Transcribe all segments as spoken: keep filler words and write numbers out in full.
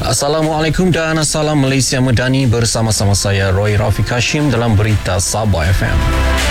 Assalamualaikum dan Assalam Malaysia Medani, bersama-sama saya Roy Rafiq Hashim dalam Berita Sabah F M.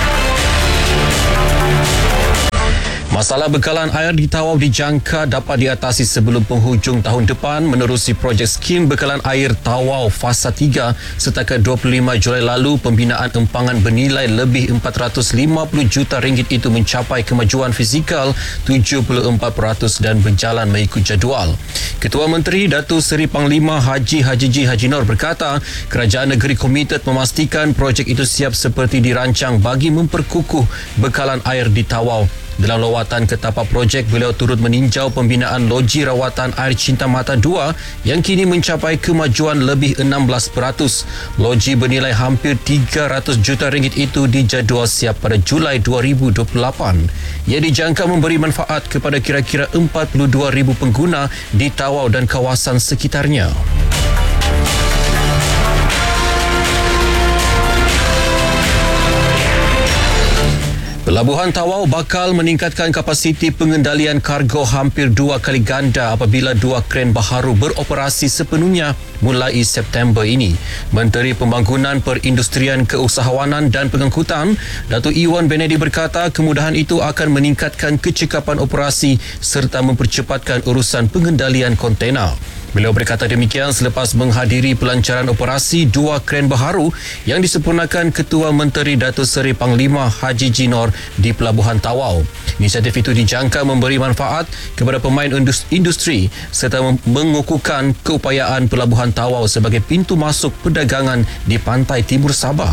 Masalah bekalan air di Tawau dijangka dapat diatasi sebelum penghujung tahun depan menerusi projek skim bekalan air Tawau Fasa tiga. Setakat dua puluh lima Julai lalu, pembinaan empangan bernilai lebih empat ratus lima puluh juta ringgit itu mencapai kemajuan fizikal tujuh puluh empat peratus dan berjalan mengikut jadual. Ketua Menteri Datuk Seri Panglima Haji Hajiji Haji Nur berkata, kerajaan negeri komited memastikan projek itu siap seperti dirancang bagi memperkukuh bekalan air di Tawau. Dalam lawatan ke tapak projek, beliau turut meninjau pembinaan loji rawatan air Cinta Mata dua yang kini mencapai kemajuan lebih enam belas peratus. Loji bernilai hampir tiga ratus juta ringgit itu dijadual siap pada Julai dua ribu dua puluh lapan. Ia dijangka memberi manfaat kepada kira-kira empat puluh dua ribu pengguna di Tawau dan kawasan sekitarnya. Pelabuhan Tawau bakal meningkatkan kapasiti pengendalian kargo hampir dua kali ganda apabila dua kren baharu beroperasi sepenuhnya mulai September ini. Menteri Pembangunan Perindustrian Keusahawanan dan Pengangkutan, Datuk Iwan Benedi berkata kemudahan itu akan meningkatkan kecekapan operasi serta mempercepatkan urusan pengendalian kontena. Beliau berkata demikian selepas menghadiri pelancaran operasi dua kren baharu yang disempurnakan Ketua Menteri Datuk Seri Panglima Haji Jinor di Pelabuhan Tawau. Inisiatif itu dijangka memberi manfaat kepada pemain industri serta mengukuhkan keupayaan Pelabuhan Tawau sebagai pintu masuk perdagangan di pantai timur Sabah.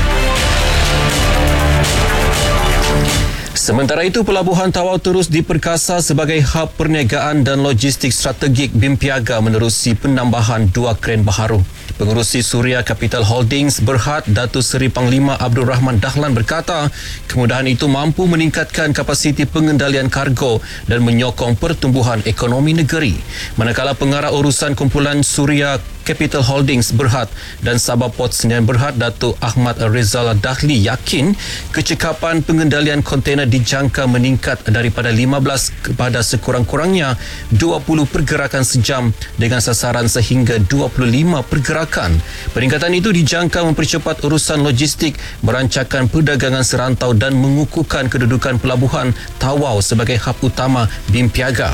Sementara itu, Pelabuhan Tawau terus diperkasa sebagai hub perniagaan dan logistik strategik B I M Piaga menerusi penambahan dua kren baharu. Pengerusi Suria Capital Holdings Berhad Datuk Seri Panglima Abdul Rahman Dahlan berkata, kemudahan itu mampu meningkatkan kapasiti pengendalian kargo dan menyokong pertumbuhan ekonomi negeri. Manakala pengarah urusan kumpulan Suria Capital Holdings Berhad dan Sabah Port Sdn Berhad Datuk Ahmad Rizal Dahli yakin kecekapan pengendalian kontena dijangka meningkat daripada lima belas kepada sekurang-kurangnya dua puluh pergerakan sejam dengan sasaran sehingga dua puluh lima pergerakan. Peningkatan itu dijangka mempercepat urusan logistik, merancakan perdagangan serantau dan mengukuhkan kedudukan Pelabuhan Tawau sebagai hub utama B I M Piaga.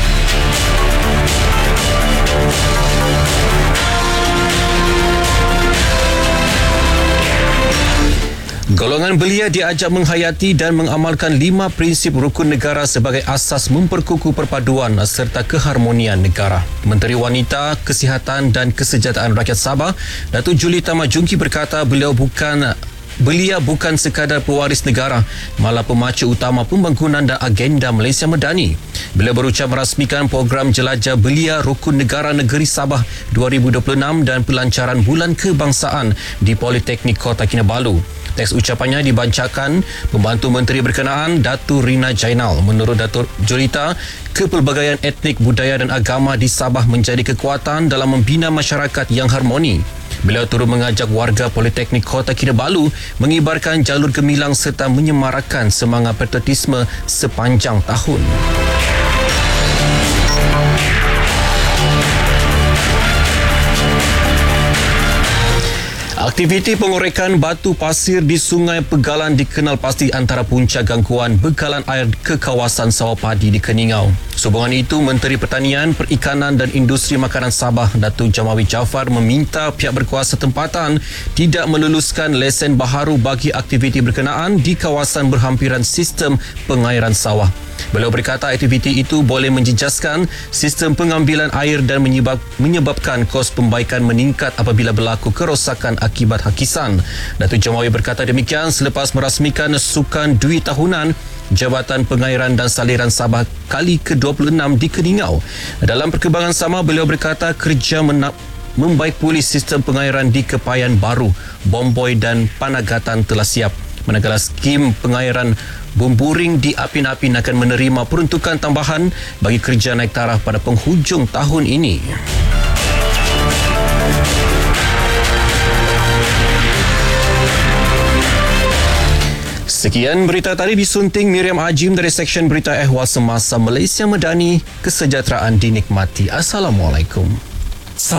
Golongan belia diajak menghayati dan mengamalkan lima prinsip rukun negara sebagai asas memperkukuh perpaduan serta keharmonian negara. Menteri Wanita, Kesihatan dan Kesejahteraan Rakyat Sabah, Datuk Julita Majungki berkata beliau bukan Belia bukan sekadar pewaris negara, malah pemacu utama pembangunan dan agenda Malaysia Medani. Beliau berucap merasmikan program Jelajah Belia Rukun Negara Negeri Sabah dua ribu dua puluh enam dan pelancaran Bulan Kebangsaan di Politeknik Kota Kinabalu. Teks ucapannya dibacakan Pembantu Menteri berkenaan Datuk Rina Jainal. Menurut Datuk Julita, kepelbagaian etnik, budaya dan agama di Sabah menjadi kekuatan dalam membina masyarakat yang harmoni. Beliau turut mengajak warga Politeknik Kota Kinabalu mengibarkan jalur gemilang serta menyemarakan semangat patriotisme sepanjang tahun. Aktiviti pengorekan batu pasir di Sungai Pegalan dikenal pasti antara punca gangguan bekalan air ke kawasan sawah padi di Keningau. Sehubungan itu, Menteri Pertanian, Perikanan dan Industri Makanan Sabah, Datuk Jamawi Jaafar meminta pihak berkuasa tempatan tidak meluluskan lesen baharu bagi aktiviti berkenaan di kawasan berhampiran sistem pengairan sawah. Beliau berkata aktiviti itu boleh menjejaskan sistem pengambilan air dan menyebab, menyebabkan kos pembaikan meningkat apabila berlaku kerosakan akibat hakisan. Datuk Jamawi berkata demikian selepas merasmikan sukan duit tahunan Jabatan Pengairan dan Saliran Sabah kali ke dua puluh enam di Keningau. Dalam perkembangan sama, beliau berkata kerja menap membaikpuli sistem pengairan di Kepayan Baru, Bomboy dan Panagatan telah siap. Manakala skim pengairan Bumburing di Apin-Apin akan menerima peruntukan tambahan bagi kerja naik taraf pada penghujung tahun ini. Sekian berita tadi disunting Miriam Ajim dari Seksyen Berita Ehwal Semasa Malaysia Medani. Kesejahteraan dinikmati. Assalamualaikum.